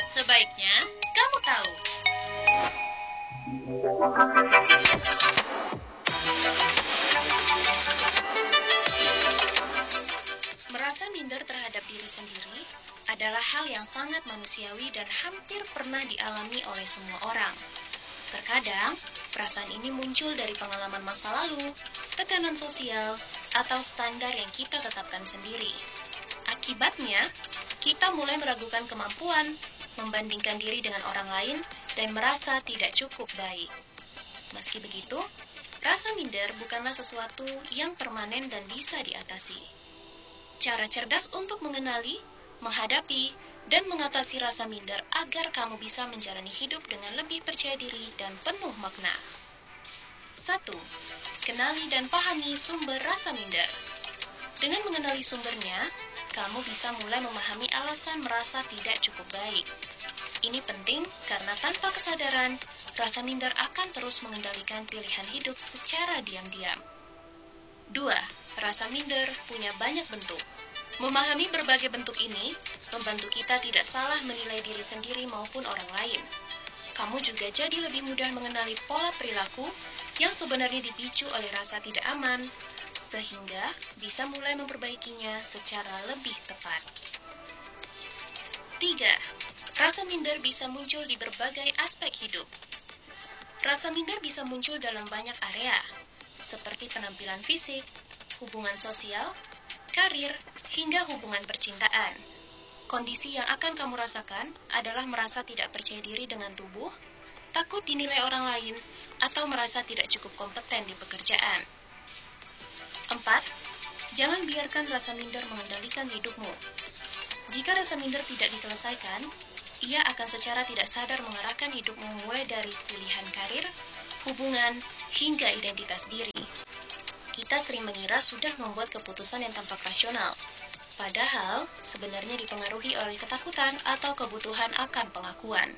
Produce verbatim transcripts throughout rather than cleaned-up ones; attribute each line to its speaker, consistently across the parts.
Speaker 1: Sebaiknya kamu tahu. Merasa minder terhadap diri sendiri adalah hal yang sangat manusiawi dan hampir pernah dialami oleh semua orang. Terkadang, perasaan ini muncul dari pengalaman masa lalu, tekanan sosial, atau standar yang kita tetapkan sendiri. Akibatnya, kita mulai meragukan kemampuan, membandingkan diri dengan orang lain, dan merasa tidak cukup baik. Meski begitu, rasa minder bukanlah sesuatu yang permanen dan bisa diatasi. Cara cerdas untuk mengenali, menghadapi, dan mengatasi rasa minder agar kamu bisa menjalani hidup dengan lebih percaya diri dan penuh makna. satu. Kenali dan pahami sumber rasa minder. Dengan mengenali sumbernya, kamu bisa mulai memahami alasan merasa tidak cukup baik. Ini penting karena tanpa kesadaran, rasa minder akan terus mengendalikan pilihan hidup secara diam-diam. dua. Rasa minder punya banyak bentuk. Memahami berbagai bentuk ini membantu kita tidak salah menilai diri sendiri maupun orang lain. Kamu juga jadi lebih mudah mengenali pola perilaku yang sebenarnya dipicu oleh rasa tidak aman, sehingga bisa mulai memperbaikinya secara lebih tepat. tiga. Rasa minder bisa muncul di berbagai aspek hidup. Rasa minder bisa muncul dalam banyak area, seperti penampilan fisik, hubungan sosial, karir, hingga hubungan percintaan. Kondisi yang akan kamu rasakan adalah merasa tidak percaya diri dengan tubuh, takut dinilai orang lain, atau merasa tidak cukup kompeten di pekerjaan. empat. Jangan biarkan rasa minder mengendalikan hidupmu. Jika rasa minder tidak diselesaikan, ia akan secara tidak sadar mengarahkan hidupmu mulai dari pilihan karir, hubungan, hingga identitas diri. Kita sering mengira sudah membuat keputusan yang tampak rasional, padahal sebenarnya dipengaruhi oleh ketakutan atau kebutuhan akan pengakuan.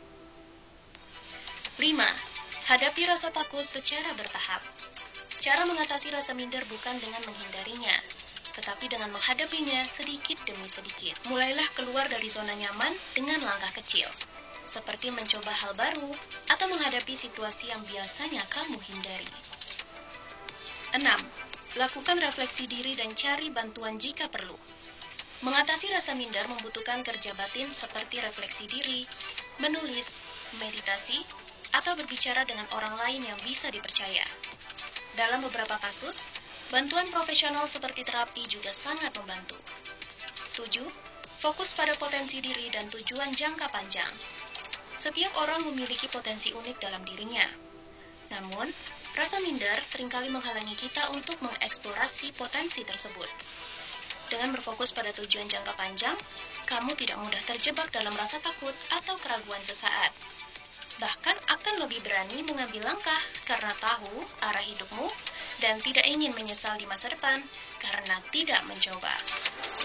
Speaker 1: lima. Hadapi rasa takut secara bertahap. Cara mengatasi rasa minder bukan dengan menghindarinya, tetapi dengan menghadapinya sedikit demi sedikit. Mulailah keluar dari zona nyaman dengan langkah kecil, seperti mencoba hal baru atau menghadapi situasi yang biasanya kamu hindari. enam. Lakukan refleksi diri dan cari bantuan jika perlu. Mengatasi rasa minder membutuhkan kerja batin seperti refleksi diri, menulis, meditasi, atau berbicara dengan orang lain yang bisa dipercaya. Dalam beberapa kasus, bantuan profesional seperti terapi juga sangat membantu. tujuh. Fokus pada potensi diri dan tujuan jangka panjang. Setiap orang memiliki potensi unik dalam dirinya. Namun, rasa minder seringkali menghalangi kita untuk mengeksplorasi potensi tersebut. Dengan berfokus pada tujuan jangka panjang, kamu tidak mudah terjebak dalam rasa takut atau keraguan sesaat. Bahkan akan lebih berani mengambil langkah karena tahu arah hidupmu dan tidak ingin menyesal di masa depan karena tidak mencoba.